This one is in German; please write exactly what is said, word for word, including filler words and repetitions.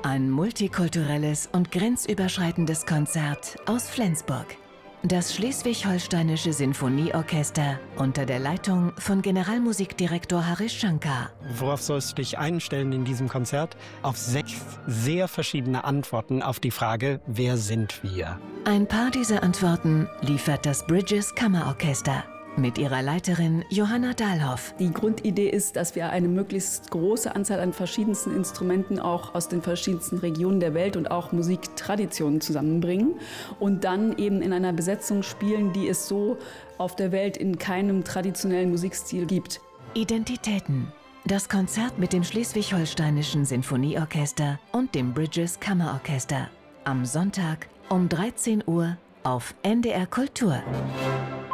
Ein multikulturelles und grenzüberschreitendes Konzert aus Flensburg. Das Schleswig-Holsteinische Sinfonieorchester unter der Leitung von Generalmusikdirektor Harish Shankar. Worauf sollst du dich einstellen in diesem Konzert? Auf sechs sehr verschiedene Antworten auf die Frage, wer sind wir? Ein paar dieser Antworten liefert das Bridges Kammerorchester mit ihrer Leiterin Johanna Dahlhoff. Die Grundidee ist, dass wir eine möglichst große Anzahl an verschiedensten Instrumenten auch aus den verschiedensten Regionen der Welt und auch Musiktraditionen zusammenbringen und dann eben in einer Besetzung spielen, die es so auf der Welt in keinem traditionellen Musikstil gibt. Identitäten. Das Konzert mit dem Schleswig-Holsteinischen Sinfonieorchester und dem Bridges Kammerorchester. Am Sonntag um dreizehn Uhr auf N D R Kultur.